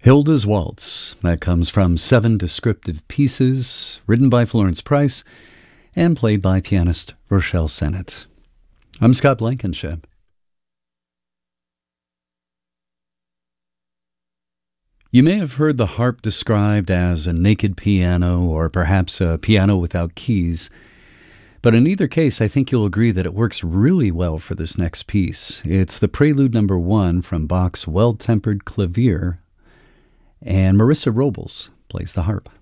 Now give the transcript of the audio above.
Hilda's Waltz. That comes from 7 descriptive pieces, written by Florence Price and played by pianist Rochelle Sennett. I'm Scott Blankenship. You may have heard the harp described as a naked piano or perhaps a piano without keys. But in either case, I think you'll agree that it works really well for this next piece. It's the Prelude No. 1 from Bach's Well-Tempered Clavier, and Marissa Robles plays the harp.